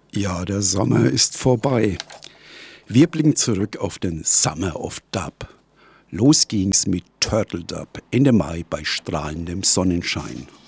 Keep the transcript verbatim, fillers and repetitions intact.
Ja, der Sommer ist vorbei. Wir blicken zurück auf den Summer of Dub. Los ging's mit Turtle Dub Ende Mai bei strahlendem Sonnenschein.